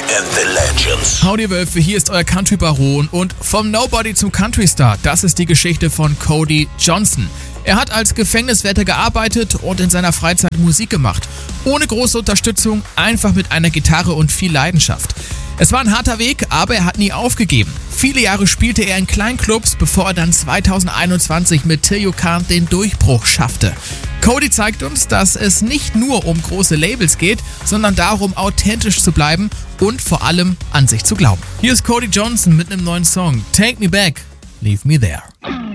and the Legends. Howdy Wölfe, hier ist euer Country-Baron und vom Nobody zum Country-Star, das ist die Geschichte von Cody Johnson. Er hat als Gefängniswärter gearbeitet und in seiner Freizeit Musik gemacht. Ohne große Unterstützung, einfach mit einer Gitarre und viel Leidenschaft. Es war ein harter Weg, aber er hat nie aufgegeben. Viele Jahre spielte er in kleinen Clubs, bevor er dann 2021 mit Till You Can't den Durchbruch schaffte. Cody zeigt uns, dass es nicht nur um große Labels geht, sondern darum, authentisch zu bleiben und vor allem an sich zu glauben. Hier ist Cody Johnson mit einem neuen Song, Take Me Back, Leave Me There.